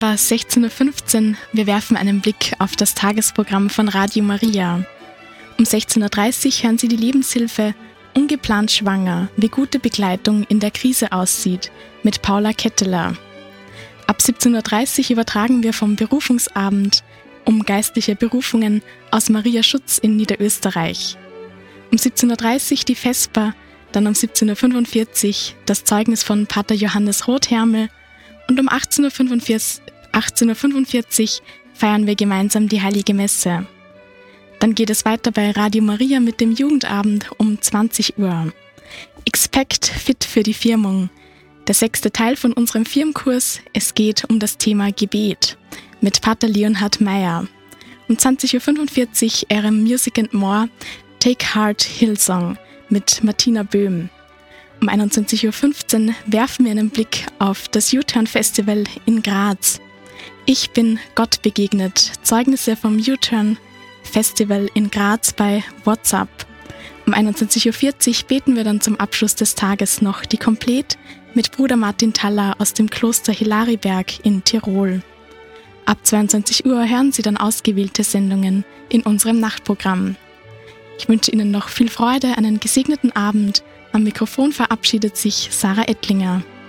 etwa 16.15 Uhr. Wir werfen einen Blick auf das Tagesprogramm von Radio Maria. Um 16.30 Uhr hören Sie die Lebenshilfe Ungeplant schwanger, wie gute Begleitung in der Krise aussieht, mit Paula Ketteler. Ab 17.30 Uhr übertragen wir vom Berufungsabend um geistliche Berufungen aus Maria Schutz in Niederösterreich. Um 17.30 Uhr die Vesper, dann um 17.45 Uhr das Zeugnis von Pater Johannes Rothermel und um 18.45 Uhr feiern wir gemeinsam die Heilige Messe. Dann geht es weiter bei Radio Maria mit dem Jugendabend um 20 Uhr. Expect Fit für die Firmung. Der 6. Teil von unserem Firmenkurs. Es geht um das Thema Gebet mit Pater Leonhard Meyer. Um 20.45 Uhr RM Music and More Take Heart Hillsong mit Martina Böhm. Um 21.15 Uhr werfen wir einen Blick auf das U-Turn Festival in Graz. Ich bin Gott begegnet. Zeugnisse vom U-Turn Festival in Graz bei WhatsApp. Um 21.40 Uhr beten wir dann zum Abschluss des Tages noch die Komplett mit Bruder Martin Thaller aus dem Kloster Hilariberg in Tirol. Ab 22 Uhr hören Sie dann ausgewählte Sendungen in unserem Nachtprogramm. Ich wünsche Ihnen noch viel Freude, einen gesegneten Abend. Am Mikrofon verabschiedet sich Sarah Ettlinger.